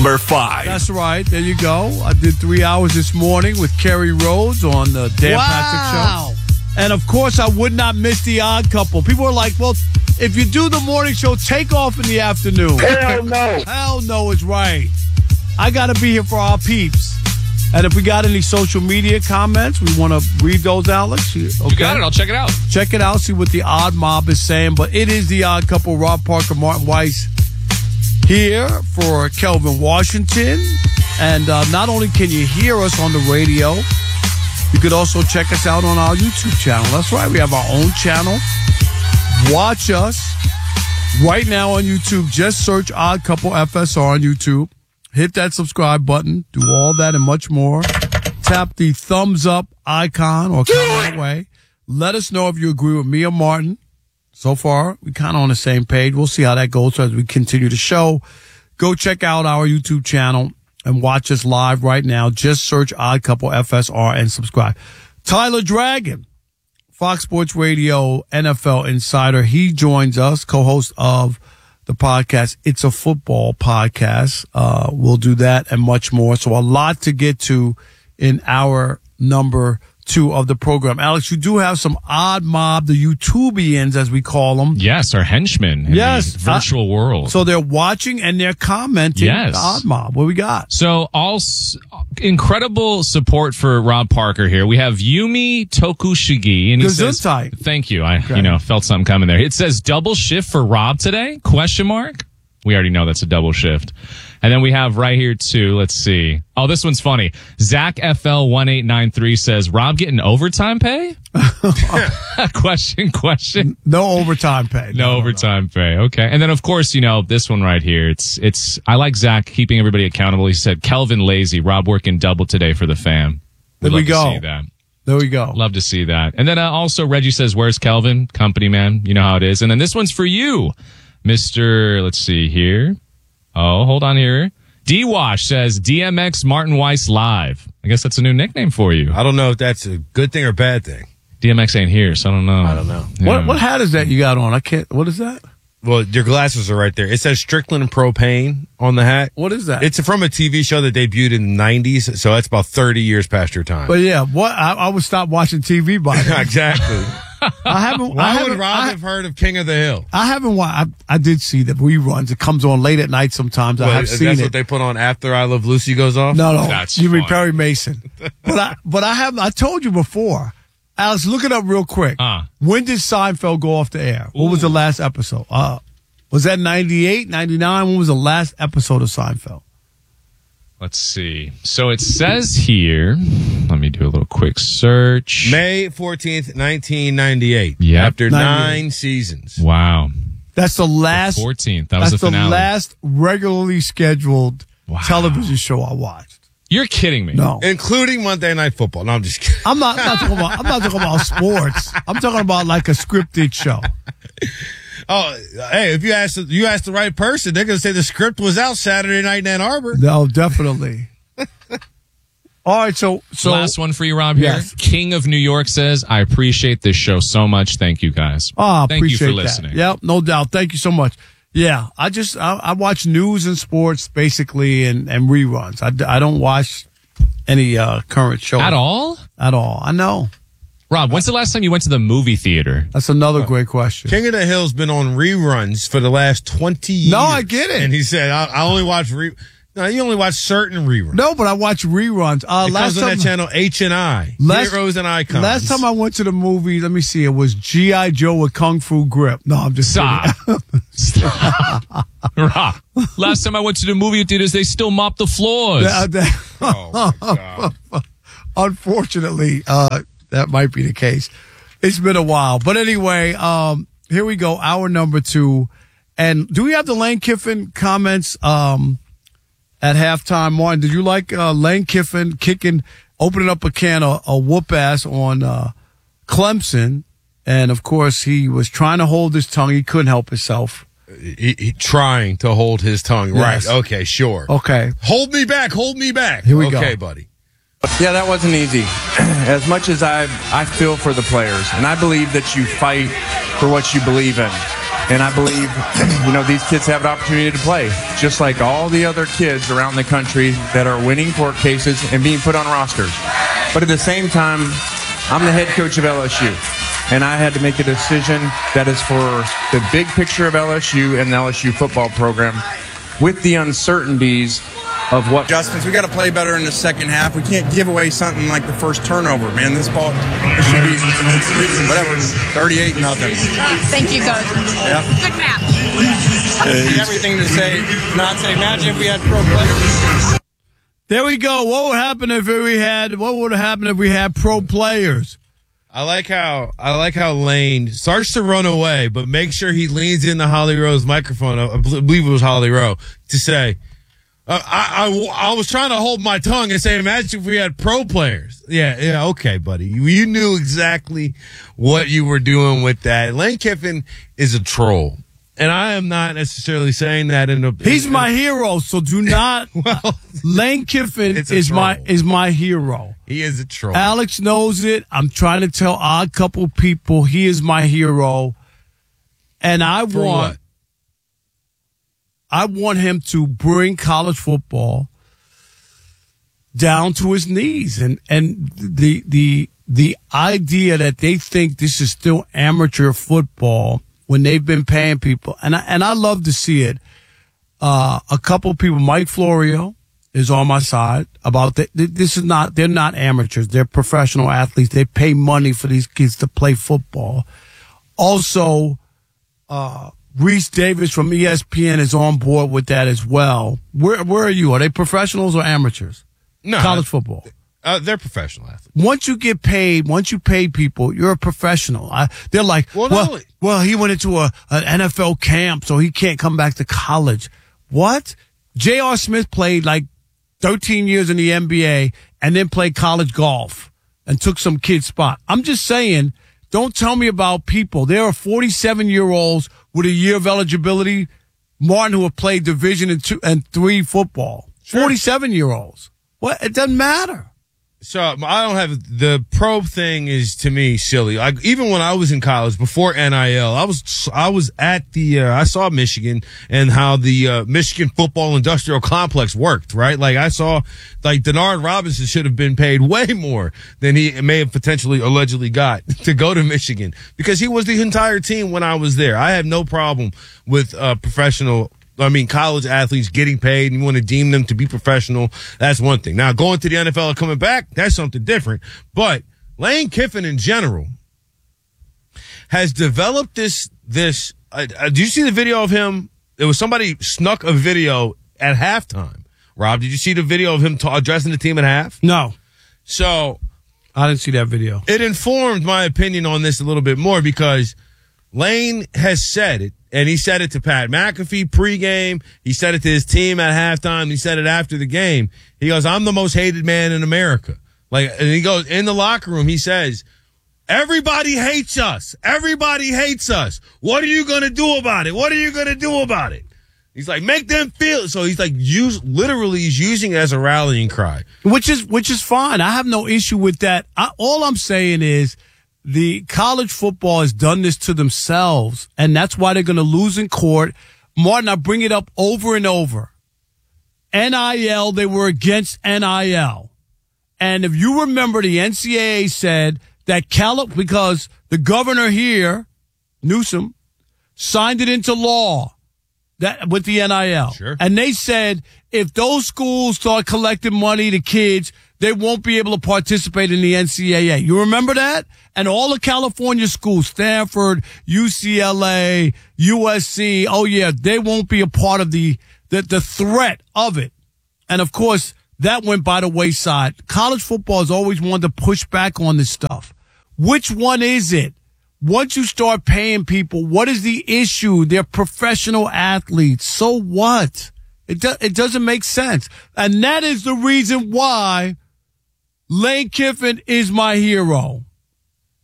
Number 5. That's right. There you go. I did 3 hours this morning with Kerry Rhodes on the Dan Patrick Show. And, of course, I would not miss The Odd Couple. People are like, well, if you do the morning show, take off in the afternoon. Hell no. Hell no is right. I got to be here for our peeps. And if we got any social media comments, we want to read those, Alex. Okay? You got it. I'll check it out. Check it out. See what the Odd Mob is saying. But it is The Odd Couple, Rob Parker, Martin Weiss, here for Kelvin Washington. And not only can you hear us on the radio, you could also check us out on our YouTube channel. That's right. We have our own channel. Watch us right now on YouTube. Just search Odd Couple FSR on YouTube. Hit that subscribe button. Do all that and much more. Tap the thumbs up icon or comment away. Let us know if you agree with me or Martin. So far, we're kind of on the same page. We'll see how that goes as we continue the show. Go check out our YouTube channel and watch us live right now. Just search Odd Couple FSR and subscribe. Tyler Dragon, Fox Sports Radio NFL Insider. He joins us, co-host of the podcast. It's a football podcast. We'll do that and much more. So a lot to get to in our number 2 of the program. Alex, you do have some Odd Mob, the YouTubians, as we call them. Yes, our henchmen in the virtual world. So they're watching and they're commenting. Yes. The Odd Mob. What we got? So incredible support for Rob Parker here. We have Yumi Tokushigi. And he says, thank you. I felt something coming there. It says double shift for Rob today? ? We already know that's a double shift. And then we have right here, too, let's see. Oh, this one's funny. Zach FL1893 says, Rob getting overtime pay? Question. No overtime pay. No overtime pay. Okay. And then, of course, this one right here. It's. I like Zach keeping everybody accountable. He said, Kelvin lazy. Rob working double today for the fam. There we go. To see that. There we go. Love to see that. And then also Reggie says, where's Kelvin? Company man. You know how it is. And then this one's for you, Mr. Let's see here. Oh, hold on here. D-Wash says DMX Martin Weiss live. I guess that's a new nickname for you. I don't know if that's a good thing or bad thing. DMX ain't here, so I don't know. Yeah. What hat is that you got on? I can't. What is that? Well, your glasses are right there. It says Strickland Propane on the hat. What is that? It's from a TV show that debuted in the 90s, so that's about 30 years past your time. But yeah, I would stop watching TV by then. Exactly. Why would Rob have heard of King of the Hill? I haven't watched. I did see the reruns. It comes on late at night sometimes. I have seen that's it. what they put on after I Love Lucy goes off? No. That's you mean fun. Perry Mason. But I haven't. I told you before. Alex, look it up real quick. When did Seinfeld go off the air? What was the last episode? Was that 98, 99? When was the last episode of Seinfeld? Let's see. So it says here, let me do a little quick search. May 14th, 1998. Yep. After 9 seasons. Wow. That's the last. The 14th. That was the finale. That's the last regularly scheduled television show I watched. You're kidding me. No. Including Monday Night Football. No, I'm just kidding. I'm not talking about sports. I'm talking about like a scripted show. Oh, hey, if you ask the right person, they're going to say the script was out Saturday night in Ann Arbor. No, definitely. All right, so last one for you, Rob, here. Yes. King of New York says, I appreciate this show so much. Thank you, guys. Thank you for listening. Yep, no doubt. Thank you so much. Yeah, I watch news and sports basically and reruns. I don't watch any current shows. At all? At all. I know. Rob, when's the last time you went to the movie theater? That's another great question. King of the Hill's been on reruns for the last 20 years. No, I get it. And he said, I only watch No, you only watch certain reruns. No, but I watch reruns. It comes on that channel H&I. Heroes and Icons. Last time I went to the movie, let me see, it was G.I. Joe with Kung Fu Grip. No, I'm just kidding. Stop. Rob, last time I went to the movie theaters, they still mop the floors. Oh, my God. Unfortunately, that might be the case. It's been a while. But anyway, here we go. Hour number 2. And do we have the Lane Kiffin comments at halftime? Martin, did you like Lane Kiffin opening up a can of whoop ass on Clemson? And, of course, he was trying to hold his tongue. He couldn't help himself. He trying to hold his tongue. Yes. Right. Okay, sure. Okay. Hold me back. Here we go. Okay, buddy. Yeah, that wasn't easy. As much as I feel for the players, and I believe that you fight for what you believe in. And I believe, these kids have an opportunity to play, just like all the other kids around the country that are winning court cases and being put on rosters. But at the same time, I'm the head coach of LSU, and I had to make a decision that is for the big picture of LSU and the LSU football program with the uncertainties of what adjustments. We got to play better in the second half. We can't give away something like the first turnover, man. This ball should be 38-0. Thank you, Coach. Yeah. Good match. Everything to say, not say. Imagine if we had pro players. There we go. What would happen if we had pro players? I like how Lane starts to run away, but make sure he leans into Holly Rowe's microphone. I believe it was Holly Rowe to say, I was trying to hold my tongue and say, imagine if we had pro players. Yeah, okay, buddy. You knew exactly what you were doing with that. Lane Kiffin is a troll. And I am not necessarily saying that He's my hero, so do not. Lane Kiffin is my hero. He is a troll. Alex knows it. I'm trying to tell Odd Couple people he is my hero. And I want him to bring college football down to his knees. And the idea that they think this is still amateur football when they've been paying people, and I love to see it. A couple of people, Mike Florio is on my side about that. They're not amateurs. They're professional athletes. They pay money for these kids to play football. Also, Reese Davis from ESPN is on board with that as well. Where are you? Are they professionals or amateurs? No. College football. They're professional athletes. Once you pay people, you're a professional. They're like, well, he went into an NFL camp, so he can't come back to college. What? J.R. Smith played like 13 years in the NBA and then played college golf and took some kid's spot. I'm just saying, don't tell me about people. There are 47-year-olds with a year of eligibility, Martin, who have played Division II and III football. Sure. 47-year-olds. What? It doesn't matter. So I don't have the pro thing is to me silly. Like even when I was in college before NIL, I was at the I saw Michigan and how the Michigan football industrial complex worked, right? Like I saw like Denard Robinson should have been paid way more than he may have potentially allegedly got to go to Michigan because he was the entire team when I was there. I have no problem with college athletes getting paid and you want to deem them to be professional. That's one thing. Now, going to the NFL and coming back, that's something different. But Lane Kiffin in general has developed this, do you see the video of him? There was somebody snuck a video at halftime. Rob, did you see the video of him addressing the team at half? No. So I didn't see that video. It informed my opinion on this a little bit more because Lane has said it. And he said it to Pat McAfee pregame. He said it to his team at halftime. He said it after the game. He goes, I'm the most hated man in America. And he goes, in the locker room, he says, everybody hates us. Everybody hates us. What are you going to do about it? What are you going to do about it? He's like, make them feel it. So he's like, he's using it as a rallying cry. Which is fine. I have no issue with that. All I'm saying is, the college football has done this to themselves, and that's why they're going to lose in court. Martin, I bring it up over and over. NIL, they were against NIL. And if you remember, the NCAA said that because the governor here, Newsom, signed it into law that with the NIL. Sure. And they said if those schools start collecting money to kids, they won't be able to participate in the NCAA. You remember that? And all the California schools, Stanford, UCLA, USC, oh yeah, they won't be a part of the threat of it. And of course, that went by the wayside. College football has always wanted to push back on this stuff. Which one is it? Once you start paying people, what is the issue? They're professional athletes. So what? It doesn't make sense. And that is the reason why Lane Kiffin is my hero.